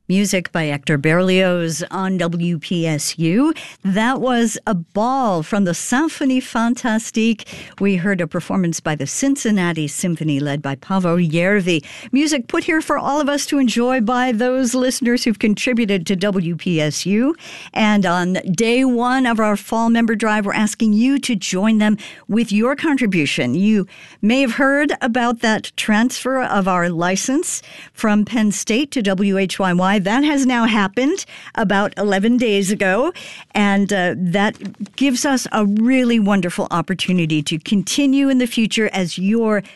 Music by Hector Berlioz on WPSU. That was A Ball from the Symphonie Fantastique. We heard a performance by the Cincinnati Symphony led by Paavo Järvi. Music put here for all of us to enjoy by those listeners who've contributed to WPSU. And on day one of our fall member drive, we're asking you to join them with your contribution. You may have heard about that transfer of our license from Penn State to WHYY. That has now happened about 11 days ago, and that gives us a really wonderful opportunity to continue in the future as your